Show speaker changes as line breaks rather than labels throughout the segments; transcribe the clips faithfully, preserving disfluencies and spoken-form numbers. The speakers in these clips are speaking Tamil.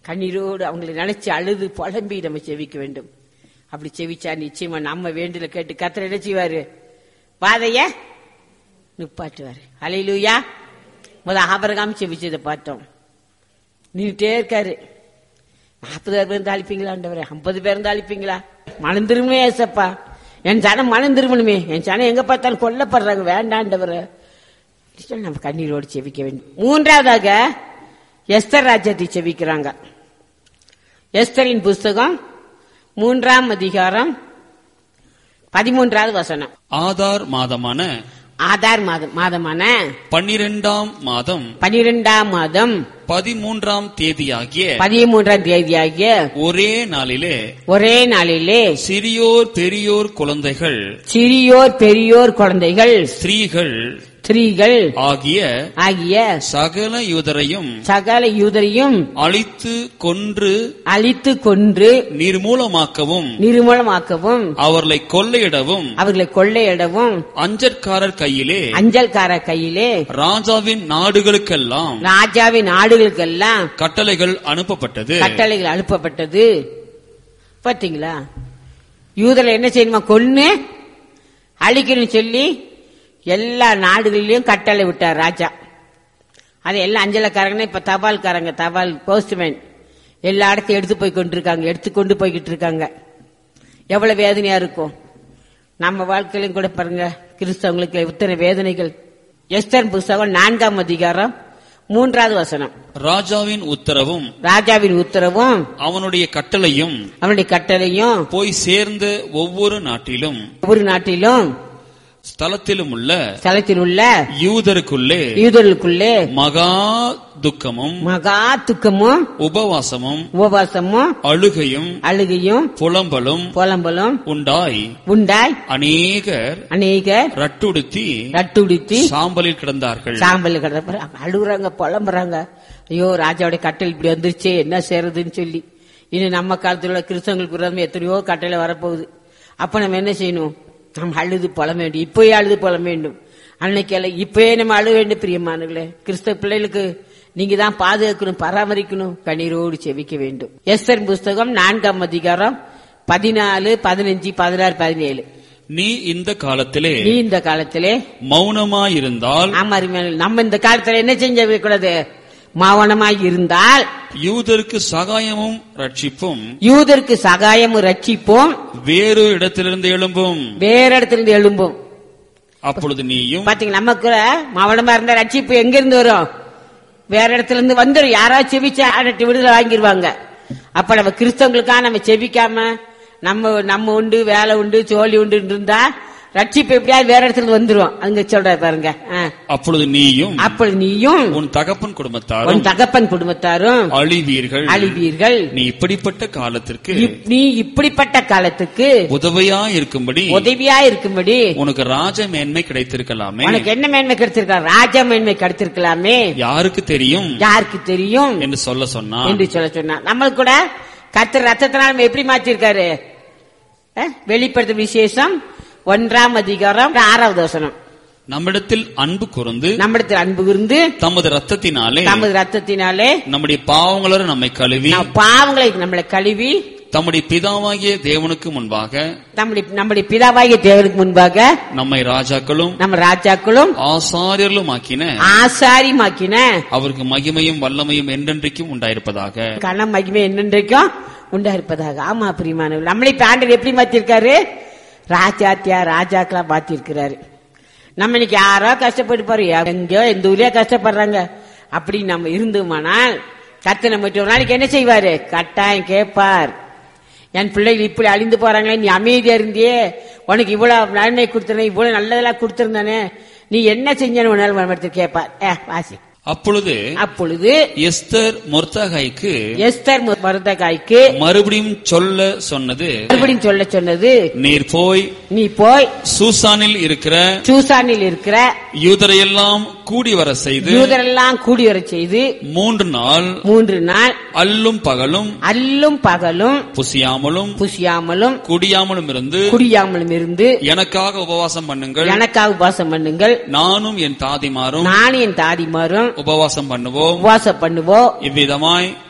கண்ணீரோடு அவங்களை நினைச்சு அழுது புலம்பி நம்ம செவிக்க வேண்டும். அப்படி செவிச்சா நிச்சயமா நம்ம வேண்டுதலை கேட்டு கர்த்தர் என்ன செய்வாரு? பாதைய நிப்பாட்டுவாரு. அல்லேலூயா. முத ஆபிரகாம் செவிச்சதை பார்த்தோம். நின்றுட்டே இருக்காரு. நாற்பது பேர் தாளிப்பீங்களா ஆண்டவரே? ஐம்பது பேர் தாளிப்பீங்களா? மனம் திரும்பவே ஏசப்பா, என் ஜனம் மனம் திரும்பணுமே, என் ஜனம் எங்க பார்த்தாலும் கொல்லப்படுறாங்க, வேண்டாண்டவரை நம்ம கண்ணீரோடு செவிக்க வேண்டும். மூன்றாவதாக எஸ்தர் ராஜ்யத்தை செவிக்கிறாங்க. எஸ்தரின் புஸ்தகம் மூன்றாம் அதிகாரம் பதிமூன்றாவது வசனம்.
ஆதார் மாதமான
ஆதார் மாதம் மாதமான
பன்னிரெண்டாம் மாதம்
பனிரெண்டாம் மாதம்
பதிமூன்றாம் தேதியாகிய
பதிமூன்றாம் தேதியாகிய
ஒரே நாளிலே
ஒரே நாளிலே
சிறியோர் பெரியோர் குழந்தைகள்
சிறியோர் பெரியோர் குழந்தைகள்
ஸ்திரீகள்
ஸ்திரீகள்
ஆகிய
ஆகிய
சகல யூதரையும்
சகல யூதரையும்
அழித்து கொன்று
அழித்து கொன்று
நிர்மூலமாக்கவும்
நிர்மூலமாக்கவும்
அவர்களை கொள்ளையிடவும்
அவர்களை கொள்ளையிடவும்
அஞ்சற்காரர் கையிலே
அஞ்சல்கார கையிலே
ராஜாவின் நாடுகளுக்கெல்லாம்
ராஜாவின் நாடுகளுக்கெல்லாம்
கட்டளைகள் அனுப்பப்பட்டது
கட்டளைகள் அனுப்பப்பட்டது. பாத்தீங்களா? யூதரை என்ன செய்யணுமா? கொன்னு அழிக்கணும் சொல்லி எல்லா நாடுகளிலும் கட்டளை விட்டார் ராஜா. அது எல்லாம் அஞ்சலக்காரங்க, இப்ப தபால்காரங்க, தபால் போஸ்ட்மேன் எல்லா இடத்தையும் எடுத்து போய் கொண்டிருக்காங்க, எடுத்து கொண்டு போய்கிட்டு இருக்காங்க. எவ்வளவு வேதனையா இருக்கும். நம்ம வாழ்க்கையிலும் கூட பாருங்க, கிறிஸ்தவங்களுக்கு இத்தனை வேதனைகள். எஸ்தர் புஸ்தகம் நான்காம் அதிகாரம் மூன்றாவது வசனம்.
ராஜாவின் உத்தரவும்
ராஜாவின் உத்தரவும்
அவனுடைய கட்டளையும்
அவனுடைய கட்டளையும்
போய் சேர்ந்த ஒவ்வொரு நாட்டிலும்
ஒவ்வொரு நாட்டிலும்
ஸ்தலத்திலும் உள்ள
ஸ்தலத்தில் உள்ள
யூதருக்குள்ளே
யூதர்களுக்குள்ளே
மகா துக்கமும்
மகா துக்கமும்
உபவாசமும்
உபவாசமும்
அழுகையும்
அழுகையும்
புலம்பலும்
புலம்பலும்
உண்டாய்
உண்டாய்
அநேகர்
அநேகர்
ரட்டுடுத்தி
ரட்டுடுத்தி
சாம்பலில் கிடந்தார்கள்.
சாம்பலில் கிடந்த அழுகுறாங்க, புலம்புறாங்க. ஐயோ, ராஜாவுடைய கட்டளை இப்படி வந்துருச்சே, என்ன செய்யறதுன்னு சொல்லி. இன்னும் நம்ம காலத்தில் உள்ள கிறிஸ்தவங்களுக்கு விரோதமா எத்தனையோ கட்டளை வரப்போகுது. அப்ப நம்ம என்ன செய்யணும்? நம்ம அழுது புலம் வேண்டும். இப்பயே அழுது புலம் வேண்டும். அன்னைக்கு இப்பயே நம்ம அழுக வேண்டும். பிரியமானங்களே, கிறிஸ்தவ பிள்ளைகளுக்கு நீங்க தான் பாதுகாக்கணும், பராமரிக்கணும், கண்ணீரோடு செவிக்க வேண்டும். எஸ்தர் புஸ்தகம் நான்காம் அதிகாரம் பதினாலு பதினஞ்சு பதினாறு பதினேழு.
நீ இந்த காலத்திலே
நீ இந்த காலத்திலே
மௌனமாயிருந்தால்,
ஆமா, நம்ம இந்த காலத்துல என்ன செஞ்ச கூடாது? மௌனமாய் இருந்தால்
யூதருக்கு சகாயமும் ரட்சிப்பும்
யூதருக்கு சகாயமும் ரட்சிப்பும்
வேறு இடத்திலிருந்து எழும்பும்
வேற இடத்திலிருந்து எழும்பும்.
அப்பொழுது நீயும்
பாத்தீங்க, நமக்கு மௌனமா இருந்தா ரட்சிப்பு எங்க இருந்து வரும்? வேற இடத்துல இருந்து வந்துடும். யாராவது செவிச்சா விடுதலை வாங்கிடுவாங்க. அப்ப நம்ம கிறிஸ்தவங்களுக்கா நம்ம செவிக்காம நம்ம நம்ம உண்டு வேலை உண்டு சோழி உண்டு இருந்தா ரட்சிப்பு எப்படியாவது வேற இடத்துல வந்துரும். அங்க சொல்ற பாருங்க.
அப்பொழுது நீயும்
அப்பொழுது நீயும்
உன் தகப்பன் குடும்பத்தாரும்
உன் தகப்பன் குடும்பத்தாரும்
அழிவீர்கள்
அழிவீர்கள்.
நீ இப்படிப்பட்ட காலத்திற்கு
நீ இப்படிப்பட்ட காலத்துக்கு
உதவியா இருக்கும்படி
உதவியா இருக்கும்படி
உனக்கு ராஜ மேன்மை கிடைத்திருக்கலாமே.
உனக்கு என்ன மேன்மை கிடைத்திருக்கலாம்? ராஜ மேன்மை கிடைத்திருக்கலாமே.
யாருக்கு தெரியும்?
யாருக்கு தெரியும்
என்று சொல்ல சொன்னா
என்று சொல்ல சொன்னா நம்மளுக்கு கூட கர்த்தர் ரத்தத்தினால நம்ம எப்படி மாத்திருக்காரு? வெளிப்படுத்தும் விசேஷம் ஒன்றாம் அதிகாரம் ஆறாவது வசனம்.
நம்மிடத்தில் அன்பு கூர்ந்து
நம்மிடத்தில் அன்பு கூர்ந்து
தமது ரத்தத்தினாலே
தமது ரத்தத்தினாலே
நம்முடைய பாவங்களோடு நம்மை கழுவி
பாவங்களை நம்மளை கழுவி
தம்முடைய பிதாவாகிய தேவனுக்கு முன்பாக
நம்முடைய நம்முடைய பிதாவாகிய தேவனுக்கு முன்பாக நம்மை
ராஜாக்களும்
நம்ம ராஜாக்களும்
ஆசாரியர்களும் ஆக்கின
ஆசாரியுமாக்கின அவருக்கு
மகிமையும் வல்லமையும் என்றென்றைக்கும் உண்டாயிருப்பதாக.
கன மகிமை என்றென்றைக்கும் உண்டாயிருப்பதாக. ஆமா பிரியமானவர்களே, நம்மளை ஆண்டவர் எப்படி மாத்திருக்காரு? ராஜாத்தியா ராஜாக்களா மாத்திருக்கிறாரு. நம்ம இன்னைக்கு யாரோ கஷ்டப்பட்டு பாரு, எங்கயோ எந்த ஊர்லயோ கஷ்டப்படுறாங்க அப்படி நம்ம இருந்தோமானால் கர்த்தர் நம்ம ஒரு நாளைக்கு என்ன செய்வாரு? கட்டாயம் கேட்பார். என் பிள்ளைகள் இப்படி அழிந்து போறாங்களே, நீ அமைதியா இருந்தியே, உனக்கு இவ்வளவு நன்மை கொடுத்திருந்தேன், இவ்வளவு நல்லதெல்லாம் கொடுத்திருந்தானே, நீ என்ன செஞ்சு கேட்பார். வாசி.
அப்பொழுது
அப்பொழுது
எஸ்தர் மொர்தகாய்க்கு
எஸ்தர் மொர்தகாய்க்கு
மறுபடியும் சொல்ல சொன்னது
மறுபடியும் சொல்ல சொன்னது
நீர் போய்
நீ போய்
சூசானில் இருக்கிற
சூசானில் இருக்கிற
யூதரையெல்லாம் கூடி வர செய்து
யூதரெல்லாம் கூடி வர செய்து
மூன்று நாள்
மூன்று நாள்
அல்லும் பகலும்
அல்லும் பகலும்
புசியாமலும்
புசியாமலும்
குடியாமலும் இருந்து
குடியாமலும் இருந்து
எனக்காக உபவாசம் பண்ணுங்கள்
எனக்காக உபவாசம் பண்ணுங்கள்
நானும் என் தாதிமாரும்
நானும் என் தாதிமாரும்
உபவாசம் பண்ணுவோம்
உபவாசம் பண்ணுவோம்.
இவ்விதமாய்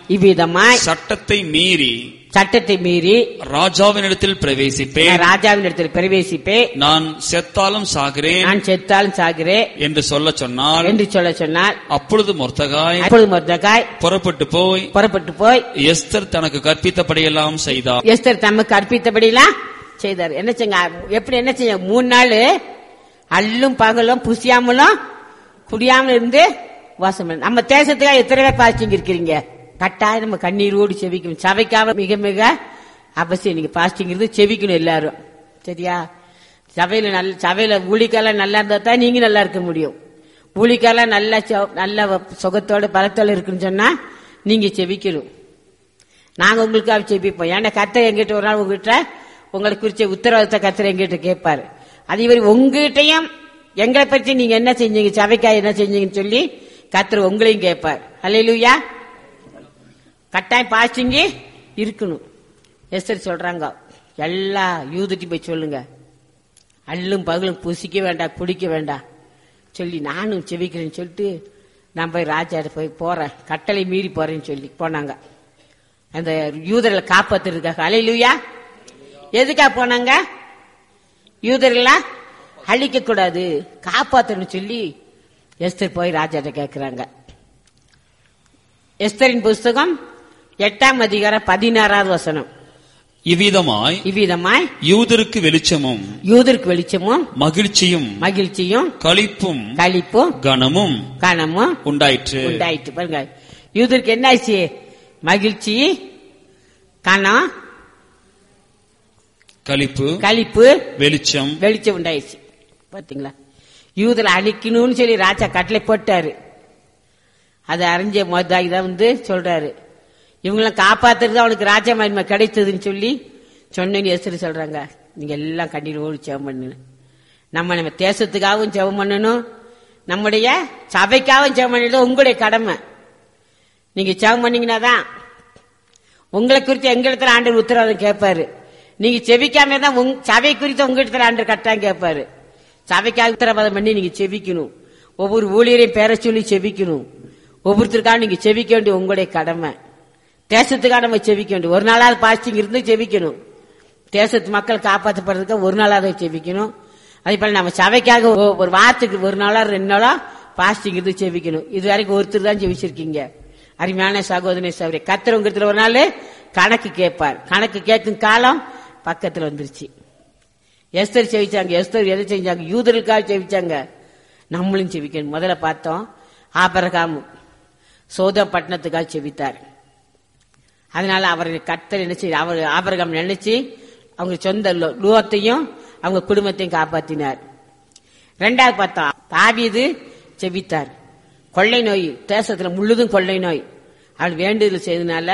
இவ்விதமாய்
சட்டத்தை மீறி
சட்டத்தை மீறி
ராஜாவினிடத்தில் பிரவேசிப்பேன்.
ராஜாவினிடத்தில் பிரவேசிப்பேன்.
நான் செத்தாலும் சாகிறேன்,
நான் செத்தாலும் சாகிறேன்
என்று சொல்ல சொன்னால்
என்று சொல்ல சொன்னார்.
அப்பொழுது மொர்தெகாய்
அப்பொழுது மொர்தெகாய்
புறப்பட்டு போய்
புறப்பட்டு போய்
எஸ்தர் தனக்கு கற்பித்தபடியெல்லாம் செய்தார்.
எஸ்தர் தமக்கு கற்பித்தபடியெல்லாம் செய்தார். என்ன செய்ய எப்படி என்ன செய்ய மூணு நாள் அல்லும் பகலும் புசியாமலும் குடியாமலும் இருந்து வாசம். நம்ம தேசத்துக்காக எத்தனை பேர் பாசிங்க இருக்கிறீங்க? கட்டாயம் நம்ம கண்ணீரோடு செவிக்கணும். சபைக்காக மிக மிக அவசியம். நீங்க பாஸ்டிங் இருந்து செவிக்கணும் எல்லாரும். சரியா? சபையில நல்ல சபையில ஊழிக்காலாம் நல்லா இருந்தா தான் நீங்க நல்லா இருக்க முடியும். ஊழிக்காலாம் நல்ல நல்ல சுகத்தோட பலத்தோட இருக்குன்னு சொன்னா நீங்க செவிக்கணும். நாங்க உங்களுக்காக செவிப்போம். ஏன்னா கர்த்தர் எங்கிட்ட ஒரு நாள் உங்ககிட்ட உங்களை குறிச்ச உத்தரவாதத்தை கர்த்தர் எங்கிட்ட கேட்பாரு. அதே மாதிரி உங்ககிட்டயும் எங்களை பற்றி நீங்க என்ன செஞ்சீங்க, சபைக்காக என்ன செஞ்சீங்கன்னு சொல்லி கர்த்தர் உங்களையும் கேட்பார். அல்லேலூயா. கட்டாயம் பாஸ்டிங்க இருக்கணும். எஸ்தர் சொல்றாங்க, எல்லா யூதட்டி போய் சொல்லுங்க, அல்லும் பகலும் புசிக்க வேண்டாம் குடிக்க வேண்டாம் சொல்லி நானும் செவிக்கிறேன்னு சொல்லிட்டு நான் போய் ராஜா போய் போறேன், கட்டளை மீறி போறேன்னு சொல்லி போனாங்க. அந்த யூதர்களை காப்பாத்துறதுக்காக. அல்லேலூயா. எதுக்காக போனாங்க? யூதர்களா அழிக்க கூடாது, காப்பாத்தணும் சொல்லி எஸ்தர் போய் ராஜாட்ட கேட்கிறாங்க. எஸ்தரின் புஸ்தகம் எட்டாம் அதிகாரம் பதினாறாவது வசனம்.
இவ்விதமாய்
இவ்விதமாய்
யூதருக்கு வெளிச்சமும்
யூதருக்கு வெளிச்சமும்
மகிழ்ச்சியும்
மகிழ்ச்சியும்
களிப்பும்
களிப்பும்
கனமும்
கனமும்
உண்டாயிற்று
உண்டாயிற்று பாருங்க. யூதருக்கு என்ன ஆச்சு? மகிழ்ச்சி, கனம்,
களிப்பு,
களிப்பு,
வெளிச்சம்
வெளிச்சம் உண்டாயிடுச்சு. பாத்தீங்களா? யூதரை அழிக்கணும்னு சொல்லி ராஜா கட்டளை போட்டாரு. அதை அறிஞ்ச மொர்தெகாய் தான் வந்து சொல்றாரு, இவங்களாம் காப்பாத்துறது அவனுக்கு ராஜா மகிமை கிடைத்ததுன்னு சொல்லி சொன்னேன்னு எஸ்தர் சொல்றாங்க. நீங்க எல்லாம் கண்ணீரோடு ஜெபம் பண்ணணும். நம்ம நம்ம தேசத்துக்காகவும் ஜெபம் பண்ணணும், நம்முடைய சபைக்காகவும் ஜெபம் பண்ணது உங்களுடைய கடமை. நீங்க ஜெபம் பண்ணீங்கன்னா தான் உங்களை குறித்து எங்களிடத்துல ஆண்டவர் உத்தரவாதம் கேட்பாரு. நீங்க செவிக்காம தான் சபை குறித்து உங்களிடத்துல ஆண்டவர் கட்டாயம் கேட்பாரு. சபைக்காக உத்தரவாதம் பண்ணி நீங்க செவிக்கணும். ஒவ்வொரு ஊழியரையும் பேர சொல்லி செவிக்கணும். ஒவ்வொருத்தருக்காக நீங்க செவிக்க வேண்டிய உங்களுடைய கடமை. தேசத்துக்காக நம்ம செவிக்க வேண்டும். ஒரு நாளாவது பாஸ்டிங் இருந்து செவிக்கணும். தேசத்து மக்கள் காப்பாற்றப்படுறதுக்கு ஒரு நாளாவது செவிக்கணும். அதே போல நம்ம சபைக்காக ஒரு வாரத்துக்கு ஒரு நாளா ரெண்டு நாளா பாஸ்டிங் இருந்து செவிக்கணும். இது வரைக்கும் ஒருத்தர் தான் செவிச்சிருக்கீங்க. அருமையான சகோதரனே சகோதரி, கர்த்தர் உங்க ஒரு நாள் கணக்கு கேட்பார். கணக்கு கேட்கும் காலம் பக்கத்துல வந்துருச்சு. எஸ்தர் செவிச்சாங்க. எஸ்தர் எதை செஞ்சாங்க? யூதர்களுக்காக செவிச்சாங்க. நம்மளும் செவிக்கணும். முதல்ல பார்த்தோம், ஆபிரகாம் சோதா பட்டணத்துக்காக செவித்தார். அதனால அவரை கர்த்தர் என்ன செய்ய, அவர் ஆபிரகாம் நினைச்சு அவங்க சொந்த லோத்தையும் அவங்க குடும்பத்தையும் காப்பாற்றினார். ரெண்டாவது பார்த்தோம், தாவீது செவித்தார். கொள்ளை நோய் தேசத்துல முழுதும் கொள்ளை நோய். அவள் வேண்டுதல் செய்தனால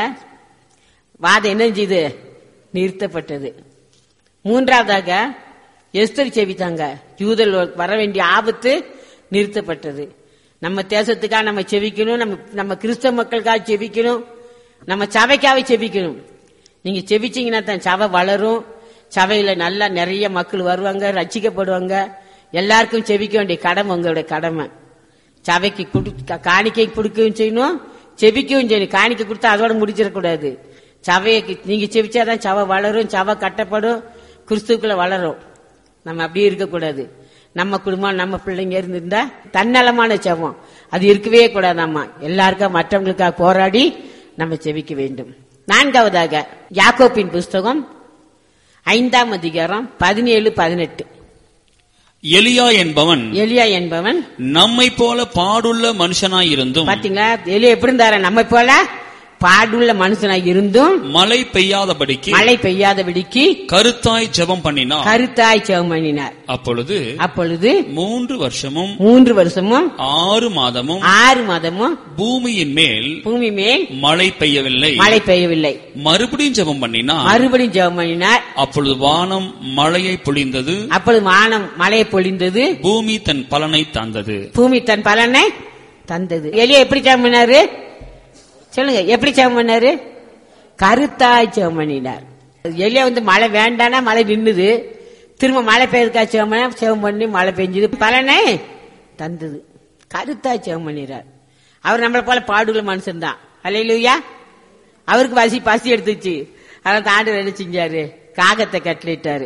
வாதம் என்ன செய்து நிறுத்தப்பட்டது. மூன்றாவதாக எஸ்தர் செவித்தாங்க. யூதர் வர வேண்டிய ஆபத்து நிறுத்தப்பட்டது. நம்ம தேசத்துக்காக நம்ம செவிக்கணும். நம்ம நம்ம கிறிஸ்தவ மக்களுக்காக செவிக்கணும். நம்ம சபைக்காக செவிக்கணும். நீங்க செவிச்சீங்கன்னா தான் சபை வளரும். சபையில நல்லா நிறைய மக்கள் வருவாங்க, ரட்சிக்கப்படுவாங்க. எல்லாருக்கும் செவிக்க வேண்டிய கடமை உங்களுடைய கடமை. சபைக்கு காணிக்கை கொடுக்கவும் செய்யணும், செபிக்கவும் செய்யணும். காணிக்கை கொடுத்தா அதோட முடிச்சிடக்கூடாது. சபைக்கு நீங்க செவிச்சாதான் சபை வளரும், சபை கட்டப்படும், கிறிஸ்துக்குள்ள வளரும். நம்ம அப்படியே இருக்கக்கூடாது. நம்ம குடும்பம் நம்ம பிள்ளைங்க இருந்திருந்தா தன்னலமான செபம் அது இருக்கவே கூடாதாம்மா. எல்லாருக்கும் மற்றவங்களுக்காக போராடி நம்ம செவிக்க வேண்டும். நான்காவதாக யாக்கோபின் புஸ்தகம் ஐந்தாம் அதிகாரம் பதினேழு பதினெட்டு.
எலியா என்பவன்
எலியா என்பவன்
நம்மை போல பாடுள்ள மனுஷனாய் இருந்தும்,
பாத்தீங்களா எலியா எப்படி இருந்தார? நம்மை போல பாடுள்ள மனுஷனாய் இருந்தும்
மழை பெய்யாதபடிக்கு
மழை பெய்யாதபடிக்கு
கருத்தாய் ஜெபம் பண்ணினார்
கருத்தாய் ஜெபம் பண்ணினார்.
அப்பொழுது
அப்பொழுது
மூன்று வருஷமும்
மூன்று வருஷமும்
ஆறு மாதமும்
ஆறு மாதமும்
பூமியின் மேல்
பூமி மேல்
மழை பெய்யவில்லை
மழை பெய்யவில்லை.
மறுபடியும் ஜெபம் பண்ணினார்.
மறுபடியும் ஜெபம் பண்ணினார்.
அப்பொழுது வானம் மழையை பொழிந்தது.
அப்பொழுது வானம் மழையை பொழிந்தது.
பூமி தன் பலனை தந்தது.
பூமி தன் பலனை தந்தது. எலியா எப்படி ஜெபம் பண்ணாரு? சொல்லுங்க, எப்படி ஜெபம் பண்ணாரு? கருத்தாய் ஜெபம் பண்ணினார். எலியா வந்து மழை வேண்டானா மழை நின்னுது. திரும்ப மழை பெய்யறதுக்காக ஜெபம் பண்ண ஜெபம் பண்ணி மழை பெஞ்சது, பலனை தந்தது. கருத்தாய் ஜெபம் பண்ணினார். அவர் நம்மளை போல பாடுள்ள மனுஷன் தான். அல்லேலூயா. அவருக்கு பசி பசி எடுத்துச்சு. அதான் ஆண்டவர் என்ன செஞ்சாரு, காகத்தை கட்டளிட்டாரு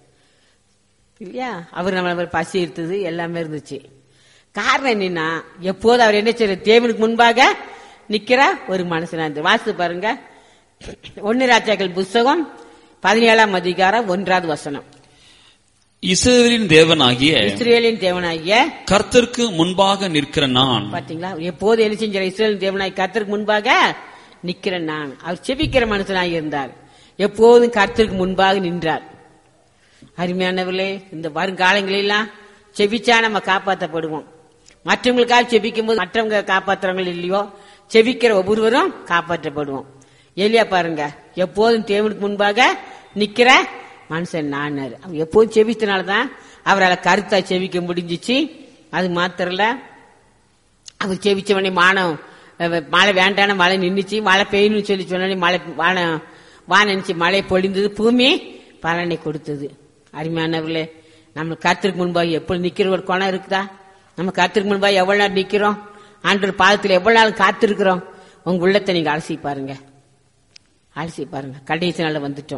இல்லையா. அவர் நம்ம பசி எடுத்தது எல்லாமே இருந்துச்சு. காரணம் என்னன்னா, எப்போது அவர் என்ன செய்ய தேவனுக்கு முன்பாக நிக்கிற ஒரு மனுஷனா இருந்து. வாசித்து பாருங்க, ஒன்னு ராஜாக்கள் புஸ்தகம் பதினேழாம் அதிகாரம் ஒன்றாவது வசனம்.
இஸ்ரவேலின் தேவனாகிய
இஸ்ரவேலின் தேவனாகிய
கர்த்தருக்கு முன்பாக நிற்கிற நான்.
பாத்தீங்களா, எப்போது என்ன செஞ்சார், இஸ்ரவேலின் தேவனாகிய கர்த்தருக்கு முன்பாக நிக்கிற நான். அவர் செபிக்கிற மனுஷனாக இருந்தார், எப்போதும் கர்த்தருக்கு முன்பாக நின்றார். அருமையானவர்களே, இந்த வருங்காலங்களெல்லாம் செபிச்சா நம்ம காப்பாற்றப்படுவோம். மற்றவங்களுக்காக செபிக்கும் போது மற்றவங்க காப்பாற்றுறவங்க இல்லையோ, செபிக்கிற ஒவ்வொருவரும் காப்பாற்றப்படுவோம். எலியா பாருங்க, எப்போதும் தேவனுக்கு முன்பாக நிக்கிற மனுஷன் நான். அவர் எப்போதும் செபித்தனால்தான் அவரால் கருத்தா செபிக்க முடிஞ்சிச்சு. அது மாத்திரல, அவர் செபிச்சவனே மானம் மழை வேண்டான மழை நின்றுச்சு. மழை பெய்யணும்னு சொல்லி சொன்னே மழை வானம் வான நினைச்சு மழை பொழிந்தது, பூமி பலனை கொடுத்தது. அருமையானவர்களே, நம்ம கர்த்தருக்கு முன்பாக எப்பொழுது நிக்கிற ஒரு குணம் இருக்குதா? நம்ம கர்த்தருக்கு முன்பாக எவ்வளவு நேரம் நிக்கிறோம், ஆண்டவர் பாதத்தில் எவ்வளவு நாள் காத்திருக்கிறோம்? உங்க உள்ளத்தை நீங்க அலசி பாருங்க, அலசி பாருங்க. கடைசி நாள் வந்துட்டோம்.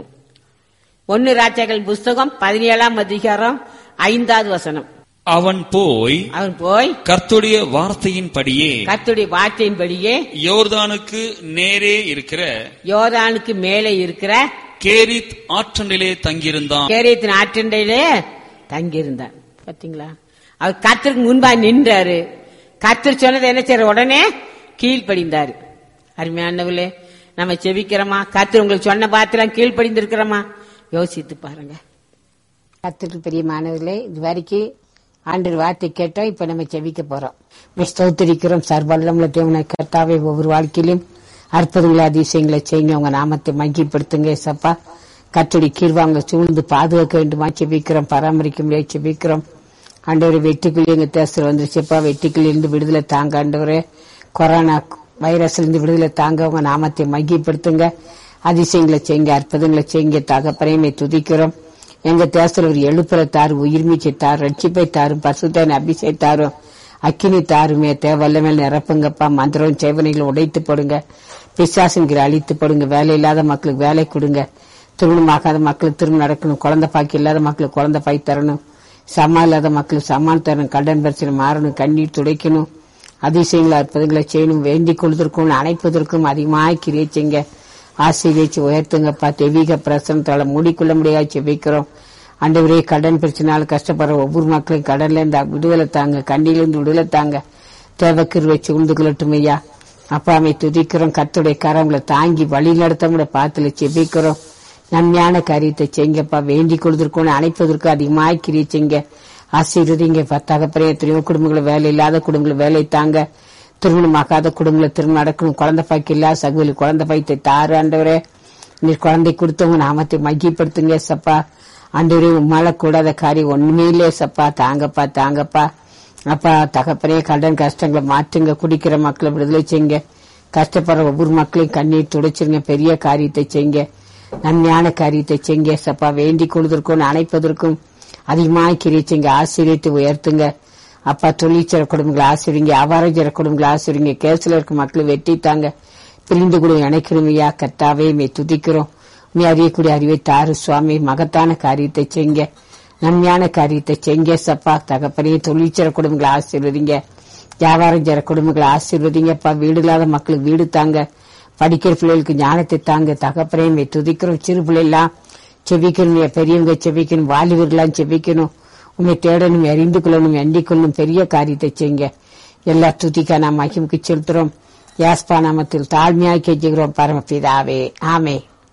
ஒன்னு ராஜாக்கள் புஸ்தகம் பதினேழாம் அதிகாரம் ஐந்தாவது வசனம்.
அவன் போய்
அவன் போய்
கர்த்தருடைய வார்த்தையின்படியே
கர்த்தருடைய வார்த்தையின்படியே யோர்தானுக்கு
நேரே இருக்கிற
யோர்தானுக்கு மேலே இருக்கிற
கேரித் ஆற்றண்டிலே தங்கியிருந்தான்.
கேரியத்தின் ஆற்றண்டையிலே தங்கியிருந்தான். பாத்தீங்களா, அவர் கர்த்தருக்கு முன்பா நின்றாரு. கர்த்தர் சொன்னதை என்ன செய்யற உடனே கீழ்ப்படிந்தாரு. அருமையானவர்களே, நம்ம செபிக்கிறோமா? கர்த்தர் உங்களுக்கு சொன்ன பாத்திரம் கீழ்ப்படிந்திருக்கிறோமா? யோசித்து பாருங்க. கர்த்தருக்கு பெரிய மாணவர்களே, இது வரைக்கும் ஆண்டவர் வார்த்தை கேட்டோம். இப்ப நம்ம செபிக்க போறோம். ஸ்தோத்திரிக்கிறோம். சர்வல்லமுள்ள தேவனை கர்த்தாவே, ஒவ்வொரு வாழ்க்கையிலும் அற்புதங்களை அதிசயங்களை செய்யுங்க. உங்க நாமத்தை மகிமைப்படுத்துங்க. சப்பா, கர்த்தருடைய கிருபை சூழ்ந்து பாதுகாக்க வேண்டுமா செபிக்கிறோம். பராமரிக்க முடியாது செபிக்கிறோம். ஆண்டவரை வெட்டுக்குள்ளே எங்க தேசத்தில் வந்துருச்சுப்பா, வெட்டுக்குள்ள இருந்து விடுதலை தாங்க. ஆண்டவரே, கொரோனா வைரஸ்ல இருந்து விடுதலை தாங்க. உங்க நாமத்தை மகிமைப்படுத்துங்க. அதிசயங்களை செய்யுங்க, அற்புதங்களை செய்யுங்க. தகப்பனையுமே துதிக்கிறோம். எங்க தேசத்தில் ஒரு எழுப்புற தாரு, உயிர்மீச்சை தாரு, ரட்சிப்பை தாரும், பசுத்தான அபிஷேக தாரும், அக்கினி தாருமே. தேவல்ல மேல் நிரப்புங்கப்பா. மந்திரம் சேவனைகளை உடைத்து போடுங்க. பிசாசுங்கிற அழித்து போடுங்க. வேலை இல்லாத மக்களுக்கு வேலை கொடுங்க. திருமணமாகாத மக்களுக்கு திருமணம் நடக்கணும். குழந்தை பாக்கி இல்லாத மக்களுக்கு குழந்தை பாய் தரணும். சமா இல்லாத மக்களுக்கு சமான் தரணும். கடன் பிரச்சனை மாறணும். கண்ணீர் துடைக்கணும். அதிசயங்களை அற்புதங்களை செய்யணும். வேண்டிக் கொள்வதற்கும் அணைப்பதற்கும் அதிகமாக கிரியை செய்யுங்க. ஆசீர்வதிச்சு உயர்த்துங்கப்பா. தெய்வீக பிரசனத்தால மூடிக்கொள்ள முடியாது செபிக்கிறோம். ஆண்டவரே, கடன் பிரச்சனையால கஷ்டப்படுற ஒவ்வொரு மக்களையும் கடன்ல இருந்து விடுதலை தாங்க, கண்ணிலிருந்து விடுதலை தாங்க. தேவக்கிரு வச்சு உண்டு கொள்ளட்டும் ஐயா. அப்பாமை துதிக்கிறோம். கர்த்தருடைய கரங்களை தாங்கி வழி நடத்தவங்கள பாத்துல செபிக்கிறோம். நன்மையான காரியத்தை செய்யுங்கப்பா. வேண்டிக் கொள்வதற்கும் அணைப்பதற்கும் அதிகமாக கிரியை செய்யுங்க. ஆசீர்வதிங்க. தகப்பனே, எத்தனையோ குடும்பங்களை வேலை இல்லாத குடும்பங்களை வேலை தாங்க. திருமணமாகாத குடும்பங்களை திருமணம் நடக்கணும். குழந்தை பாய்க்கு இல்லாத சகோதரி குழந்தை பாய்த்தை தாரு. ஆண்டவரே, நீர் குழந்தை கொடுத்தவங்க நாமத்தை மகிப்படுத்துங்க சப்பா. ஆண்டவரே, உம்மால கூடாத காரியம் ஒண்ணுமே இல்லையே சப்பா. தாங்கப்பா, தாங்கப்பா. அப்பா தகப்பனே, கடன் கஷ்டங்களை மாற்றுங்க. குடிக்கிற மக்களை விடுதலை செய்யுங்க. கஷ்டப்படுற ஒவ்வொரு மக்களையும் கண்ணீர் துடைச்சிருங்க. பெரிய காரியத்தை செய்யுங்க. நன்மையான காரியத்தை செய்யுங்க சப்பா. வேண்டிக் கொள்வதற்கும் அணைப்பதற்கும் அதிகமாக கிரியை செய்யுங்க. ஆசீர்வதித்து உயர்த்துங்க அப்பா. தொழிற்சர குடும்பங்களை ஆசிரியங்க. வியாபாரஞ்சர குடும்பங்களை ஆசிரியங்க. கேஸ்ல இருக்க மக்களை வெட்டித்தாங்க. பிரிந்து கூட இணைக்கணுமையா. கர்த்தாவே, மே துதிக்கிறோம். நீ அறியக்கூடிய அறிவை தாரு சுவாமி. மகத்தான காரியத்தை செய்யுங்க. நன்மையான காரியத்தை செய்யுங்க சப்பா. தகப்பனே, தொழிற்சர குடும்பங்களை ஆசீர்வதிங்க. வியாபாரஞ்சர குடும்பங்களை ஆசீர்வதிங்கப்பா. வீடு இல்லாத மக்களுக்கு வீடு தாங்க. படிக்கிற பிள்ளைகளுக்கு ஞானத்தை தாங்க. தகப்பனே, மே துதிக்கிறோம். சிறு பிள்ளைலாம் செவிக்கணும், பெரியவங்க செவிக்கணும், வாலிபர்களாம் செவிக்கணும். உண்மை தேடணும், அறிந்து கொள்ளணும், எண்ணிக் கொள்ளணும். பெரிய காரியத்தை செய்யுங்க. எல்லா துதிக்கா நாம் மகிமுக்கு செலுத்துறோம். யாஸ்பா நாமத்தில் தாழ்மையாக கெஞ்சுகிறோம் பரமபிதாவே, ஆமே.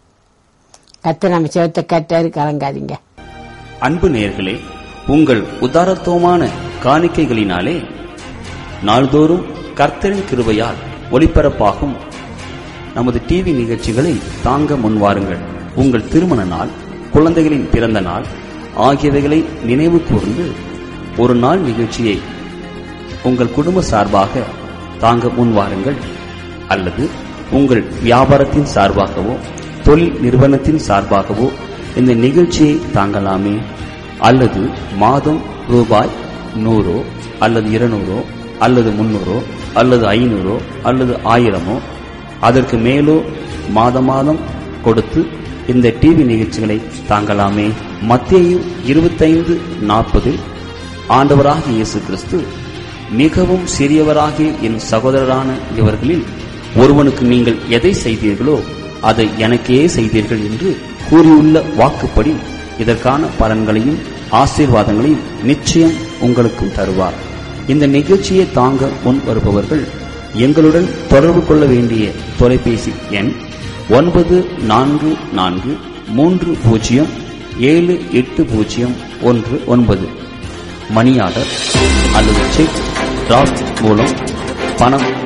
கர்த்தர் நம்ம செவத்தை கட்டாரு, கலங்காதீங்க.
அன்பு நேயர்களே, உங்கள் உதாரத்துவமான காணிக்கைகளினாலே நாள்தோறும் கர்த்தரின் கிருபையால் ஒளிபரப்பாகும் நமது டிவி நிகழ்ச்சிகளை தாங்க முன்வாருங்கள். உங்கள் திருமண நாள், குழந்தைகளின் பிறந்த நாள் ஆகியவைகளை நினைவு கூர்ந்து ஒரு நாள் நிகழ்ச்சியை உங்கள் குடும்ப சார்பாக தாங்க முன்வாருங்கள். அல்லது உங்கள் வியாபாரத்தின் சார்பாகவோ தொழில் நிறுவனத்தின் சார்பாகவோ இந்த நிகழ்ச்சியை தாங்கலாமே. அல்லது மாதம் ரூபாய் நூறோ அல்லது இருநூறோ அல்லது முன்னூறோ அல்லது ஐநூறோ அல்லது ஆயிரமோ அதற்கு மேலோ மாதம் மாதம் கொடுத்து இந்த டிவி நிகழ்ச்சிகளை தாங்கலாமே. மத்தேயு இருபத்தைந்து நாற்பதில் ஆண்டவராகிய இயேசு கிறிஸ்து, மிகவும் சிறியவராகிய என் சகோதரரான இவர்களில் ஒருவனுக்கு நீங்கள் எதை செய்தீர்களோ அதை எனக்கே செய்தீர்கள் என்று கூறியுள்ள வாக்குப்படி இதற்கான பலன்களையும் ஆசீர்வாதங்களையும் நிச்சயம் உங்களுக்கும் தருவார். இந்த நிகழ்ச்சியை தாங்க முன் வருபவர்கள் எங்களுடன் தொடர்பு கொள்ள வேண்டிய தொலைபேசி எண் ஒன்பது நான்கு நான்கு மூன்று பூஜ்ஜியம் ஏழு எட்டு பூஜ்ஜியம் ஒன்று ஒன்பது. மணி ஆர்டர் அல்லது செக் டிராஃப்ட் மூலம் பணம்